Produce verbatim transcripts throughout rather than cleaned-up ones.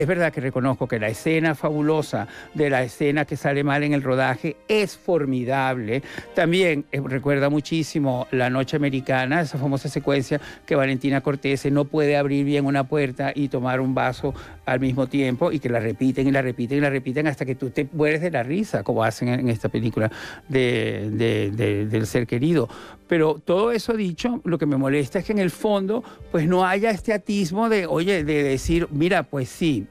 Es verdad que reconozco que la escena fabulosa de la escena que sale mal en el rodaje es formidable. También eh, recuerda muchísimo La Noche Americana, esa famosa secuencia que Valentina Cortese no puede abrir bien una puerta y tomar un vaso al mismo tiempo, y que la repiten y la repiten y la repiten hasta que tú te mueres de la risa, como hacen en esta película de, de, de, del Ser Querido. Pero todo eso dicho, lo que me molesta es que en el fondo pues no haya este atismo de, oye, de decir, mira, pues sí,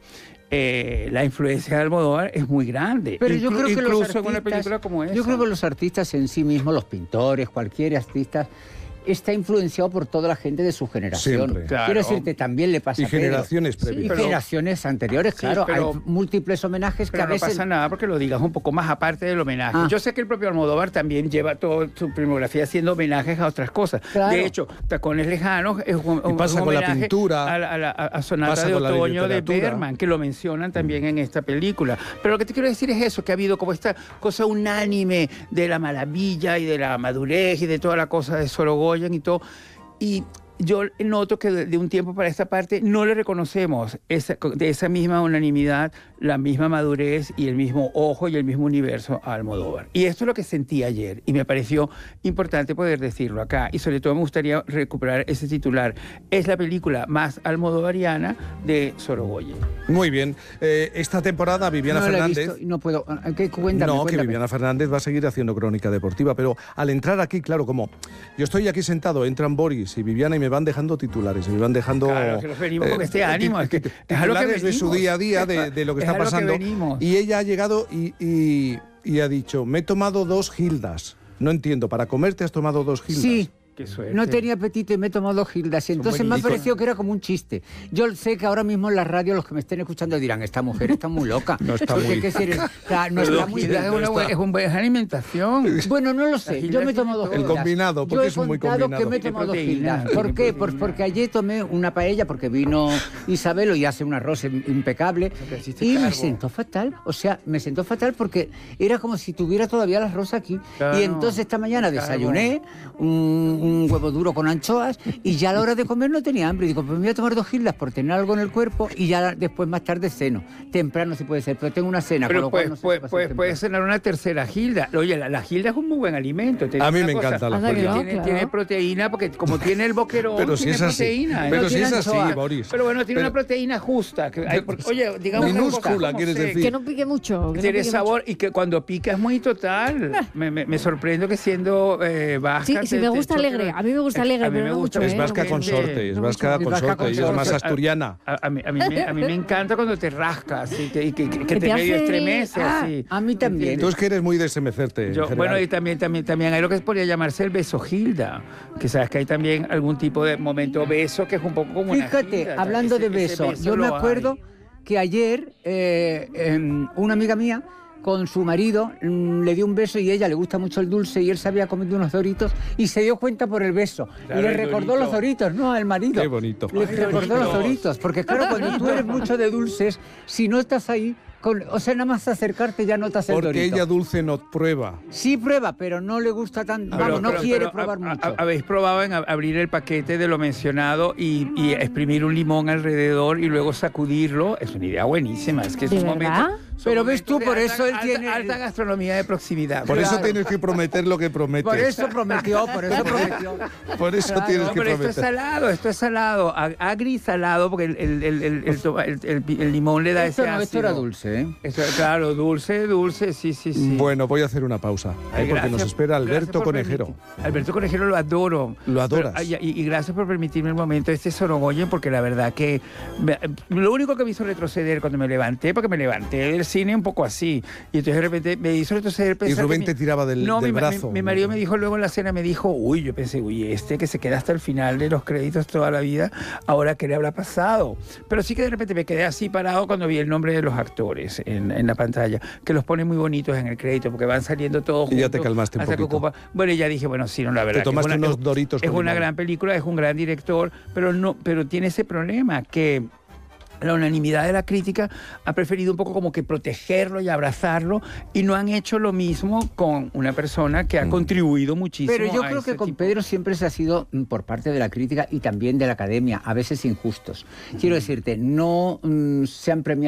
Eh, la influencia de Almodóvar es muy grande. Pero yo Inclu creo que incluso los artistas, en una película como esa. Yo creo que los artistas en sí mismos, los pintores, cualquier artista, está influenciado por toda la gente de su generación. Siempre. Claro. Quiero decirte, también le pasa Y a Pedro. generaciones Sí, previas. y Pero- generaciones anteriores, Sí, claro. pero- hay múltiples homenajes que Pero a no veces... pasa nada porque lo digas un poco más aparte del homenaje. Ah. Yo sé que el propio Almodóvar también lleva toda su filmografía haciendo homenajes a otras cosas. Claro. De hecho, Tacones Lejanos es un, Y pasa un con la homenaje pintura, a, la- a la- a Sonata pasa de con la Otoño de literatura. Bergman, que lo mencionan también en esta película. Pero lo que te quiero decir es eso, que ha habido como esta cosa unánime de la maravilla y de la madurez y de toda la cosa de Sorogoyen y todo. Y yo noto que de un tiempo para esta parte no le reconocemos esa, de esa misma unanimidad, la misma madurez y el mismo ojo y el mismo universo a Almodóvar. Y esto es lo que sentí ayer y me pareció importante poder decirlo acá. Y sobre todo me gustaría recuperar ese titular. Es la película más almodovariana de Sorogoyen. Muy bien. Eh, esta temporada Viviana no la he Fernández... visto y no puedo... ¿Qué? Cuéntame, No, que cuéntame. Viviana Fernández va a seguir haciendo crónica deportiva, pero al entrar aquí, claro, como yo estoy aquí sentado, entran Boris y Viviana y me van dejando titulares, y me van dejando... Claro, que nos venimos con este ánimo, es que es a lo que titulares de su venimos. día a día, de, de lo que Es está a lo que pasando. venimos. Y ella ha llegado y, y, y ha dicho, me he tomado dos gildas. No entiendo, ¿para comer te has tomado dos gildas? Sí. Qué suerte. No tenía apetito y me he tomado gildas. Y entonces me ha buenísimas. parecido que era como un chiste. Yo sé que ahora mismo en la radio los que me estén escuchando dirán, esta mujer está muy loca. No está Porque, muy- ¿qué decir? Está- no Pero está muy Gilda bien. es una no buena, está. es un buena alimentación. Bueno, no lo La sé. gilda Yo me he tiene tomado todo. El gildas. combinado, porque Yo he es un muy contado combinado. que me he Tiene tomado proteína, gildas. ¿Por tiene qué? Pues proteína. porque ayer tomé una paella porque vino Isabelo y hace un arroz impecable. Porque hiciste Y me cargo. sentó fatal. O sea, me sentó fatal porque era como si tuviera todavía el arroz aquí. Claro. Y entonces esta mañana Cargo. desayuné un, un huevo duro con anchoas y ya a la hora de comer no tenía hambre. Y digo, pues me voy a tomar dos gildas por tener algo en el cuerpo y ya después más tarde ceno. Temprano sí puede ser, pero tengo una cena. Pero con lo cual pues, no sé pues, si va a ser pues, temprano. puedes cenar una tercera gilda. Oye, la, la gilda es un muy buen alimento. Te digo A mí una me cosa, encanta la Anda que porque gilda. no, tiene, claro. tiene proteína, porque como tiene el boquerón, Pero si tiene es así. proteína. ¿eh? Pero No si tiene es así, anchoa. Boris. Pero bueno, tiene Pero- una proteína justa. Que hay, porque, oye, digamos Minúscula, como quieres sé, decir. Que no pique mucho. Que no Tiene pique sabor y que cuando pica es muy total. Me, me, me sorprendo que siendo eh, vasca... Sí, sí, te- me te gusta choque- alegre. A mí me gusta Eh, alegre, a mí pero me no gusta mucho, Es ¿eh? vasca No consorte, mucho. es No vasca mucho. Es vasca consorte, ella es más consorte. asturiana. A, a mí, a, mí me, a mí me encanta cuando te rascas y que, y que, que- que Que te te medio hace- estremece Ah, así. a mí también. Tú es que eres muy de estremecerte, en Yo, general. bueno, y también, también, también hay lo que podría llamarse el beso Gilda, que sabes que hay también algún tipo de momento beso que es un poco como una Fíjate, Gilda, hablando ese- de ese beso, yo me lo acuerdo hay. que ayer eh, em, una amiga mía con su marido mm, le dio un beso y a ella le gusta mucho el dulce y él se había comido unos doritos y se dio cuenta por el beso. Claro, y le el recordó dorito. los doritos, no al marido. Qué bonito. Le Ay, recordó doritos. los doritos, porque claro, cuando tú eres mucho de dulces, si no estás ahí, con- o sea, nada más acercarte ya notas el Porque dorito. ella dulce no prueba. Sí prueba, pero no le gusta tan... Pero- Vamos, no pero- quiere pero, probar a- a- mucho. ¿Habéis probado en ab- abrir el paquete de lo mencionado y, y exprimir un limón alrededor y luego sacudirlo? Es una idea buenísima. Es que es ¿De un verdad? momento... son Pero ves tú, momentos de por alta- eso él alta- tiene- Alta gastronomía de proximidad. Por eso Claro. tienes que prometer lo que prometes. Por eso prometió, por eso prometió. Por eso Claro. tienes No, que pero esto es prometer. salado, esto es salado, ag- agri salado, porque el, el, el, el, el to- el- el- el limón le da Esto ese no, esto ácido. era dulce, ¿eh? Eso, claro, dulce, dulce, sí, sí, sí. Bueno, voy a hacer una pausa, ¿eh? Ay, porque nos gracias- espera gracias Alberto por Conejero. permitir- Alberto Conejero lo adoro. Lo adoras. Pero, ay, y, y gracias por permitirme el momento de este Sorogoyen, porque la verdad que me- lo único que me hizo retroceder cuando me levanté, porque me levanté del cine un poco así, y entonces de repente me hizo retroceder. Y pensar Rubén que te mi- tiraba del, no, del mi, ma- brazo. Mi, mi marido me dijo luego en la cena, me dijo, uy, yo pensé, uy, este que se queda hasta el final de los créditos toda la vida, ahora qué le habrá pasado. Pero sí que de repente me quedé así parado cuando vi el nombre de los actores en, en la pantalla, que los pone muy bonitos en el crédito, porque van saliendo todos Y ya juntos te calmaste un hasta que poquito. ocupa- Bueno, y ya dije, bueno, sí, no, la verdad. Te que es tomaste una- unos es- Doritos Es con una limón. gran película, es un gran director, pero no, pero tiene ese problema que la unanimidad de la crítica ha preferido un poco como que protegerlo y abrazarlo, y no han hecho lo mismo con una persona que ha contribuido muchísimo. Pero yo a creo ese que con tipo- Pedro siempre se ha sido, mm, por parte de la crítica y también de la academia, a veces injustos. Quiero decirte, no mm, se han premiado